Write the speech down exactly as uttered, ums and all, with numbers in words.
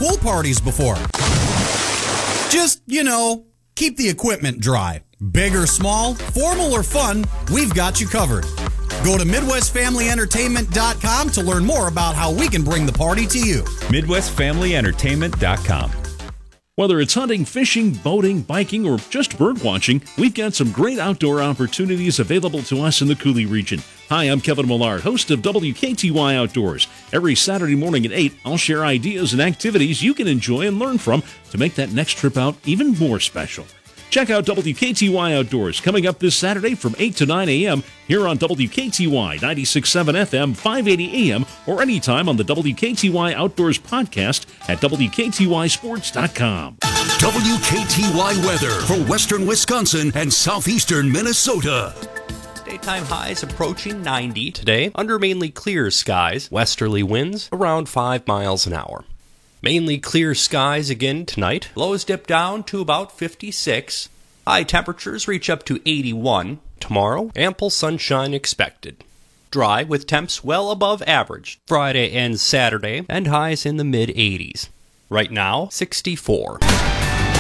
pool parties before. Just, you know, keep the equipment dry. Big or small, formal or fun, we've got you covered. Go to Midwest Family Entertainment dot com to learn more about how we can bring the party to you. Midwest Family Entertainment dot com. Whether it's hunting, fishing, boating, biking, or just bird watching, we've got some great outdoor opportunities available to us in the Coulee region. Hi, I'm Kevin Millard, host of W K T Y Outdoors. Every Saturday morning at eight, I'll share ideas and activities you can enjoy and learn from to make that next trip out even more special. Check out W K T Y Outdoors coming up this Saturday from eight to nine a.m. here on W K T Y ninety-six point seven F M, five eighty A M, or anytime on the W K T Y Outdoors podcast at W K T Y sports dot com. W K T Y weather for western Wisconsin and southeastern Minnesota. Daytime highs approaching ninety today under mainly clear skies. Westerly winds around five miles an hour. Mainly clear skies again tonight. Lows dip down to about fifty-six. High temperatures reach up to eighty-one. Tomorrow, ample sunshine expected. Dry with temps well above average Friday and Saturday, and highs in the mid eighties. Right now, sixty-four.